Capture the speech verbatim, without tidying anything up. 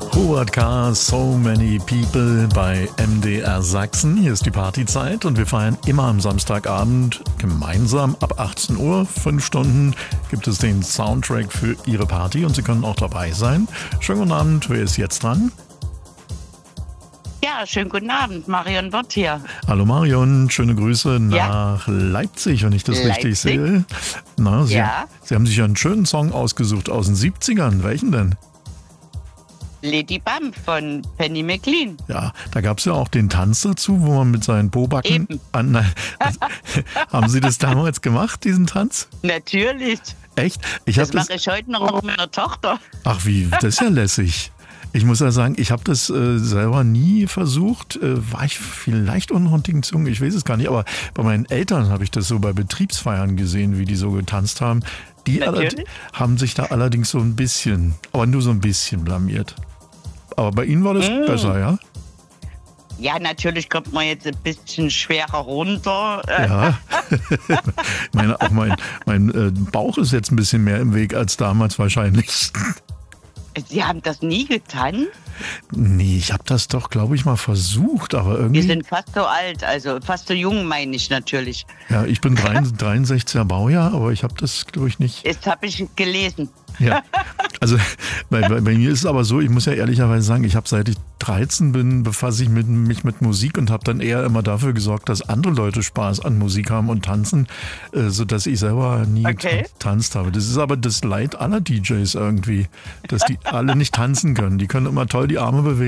Howard K., So Many People bei M D R Sachsen. Hier ist die Partyzeit und wir feiern immer am Samstagabend gemeinsam ab achtzehn Uhr. Fünf Stunden gibt es den Soundtrack für Ihre Party und Sie können auch dabei sein. Schönen guten Abend, wer ist jetzt dran? Ja, schönen guten Abend, Marion Bott hier. Hallo Marion, schöne Grüße Ja. nach Leipzig, wenn ich das Leipzig? richtig sehe. Na, Sie, Ja. Sie haben sich ja einen schönen Song ausgesucht aus den siebzigern. Welchen denn? Lady Bump von Penny McLean. Ja, da gab es ja auch den Tanz dazu, wo man mit seinen Pobacken... Eben. An, nein, also, haben Sie das damals gemacht, diesen Tanz? Natürlich. Echt? Ich Das habe das... mache ich heute noch mit meiner Tochter. Ach wie, das ist ja lässig. Ich muss ja sagen, ich habe das äh, selber nie versucht. Äh, war ich vielleicht unrundigen Zungen? Ich weiß es gar nicht. Aber bei meinen Eltern habe ich das so bei Betriebsfeiern gesehen, wie die so getanzt haben. Die Natürlich. haben sich da allerdings so ein bisschen, aber nur so ein bisschen blamiert. Aber bei Ihnen war das Mm. besser, ja? Ja, natürlich kommt man jetzt ein bisschen schwerer runter. Ja. Ich meine, auch mein, mein äh, Bauch ist jetzt ein bisschen mehr im Weg als damals wahrscheinlich. Sie haben das nie getan? Nee, ich habe das doch, glaube ich, mal versucht, aber irgendwie... Wir sind fast so alt, also fast so jung, meine ich natürlich. Ja, ich bin dreiundsechziger Baujahr, aber ich habe das, glaube ich, nicht. Jetzt habe ich gelesen. Ja, also bei, bei, bei mir ist es aber so, ich muss ja ehrlicherweise sagen, ich habe seit ich dreizehn bin, befasse ich mit, mich mit Musik und habe dann eher immer dafür gesorgt, dass andere Leute Spaß an Musik haben und tanzen, äh, sodass ich selber nie Okay. getanzt habe. Das ist aber das Leid aller D Js irgendwie, dass die alle nicht tanzen können. Die können immer toll die Arme bewegen.